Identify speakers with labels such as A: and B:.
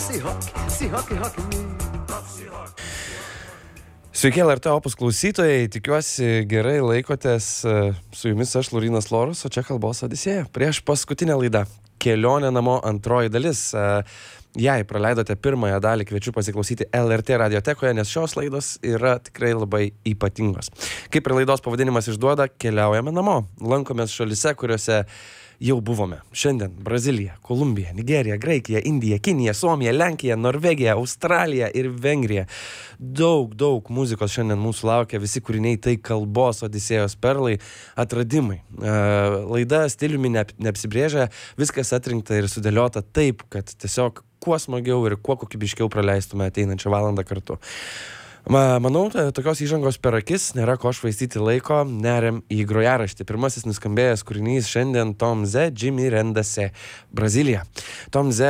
A: Sveiki, LRT Opus klausytojai, tikiuosi gerai laikotės, su jumis aš Laurynas Lorus, o čia kalbos Odisėja. Prieš paskutinę laidą Kelionė namo antroji dalis. Jei praleidote pirmąją dalį, kviečiu pasiklausyti LRT radiotekoje, nes šios laidos yra tikrai labai ypatingos. Kaip ir laidos pavadinimas išduoda, keliaujame namo. Lankomės šalyse, kuriuose jau buvome. Šiandien Brazilija, Kolumbija, Nigerija, Graikija, Indija, Kinija, Suomija, Lenkija, Norvegija, Australija ir Vengrija. Daug muzikos šiandien mūsų laukia, visi kūriniai tai kalbos Odisėjos perlai, atradimai. Laida stiliumi neapsibrėžia, viskas atrinkta ir sudėliota taip, kad tiesiog kuo smagiau ir kuo kokybiškiau praleistume ateinančią valandą kartu. Manau, tokios įžangos per akis, nėra ko švaistyti laiko, neriam į grojaraštį. Pirmasis nuskambėjęs kūrinys šiandien Tom Z, Jimmy Rendase, Brazilija. Tom Z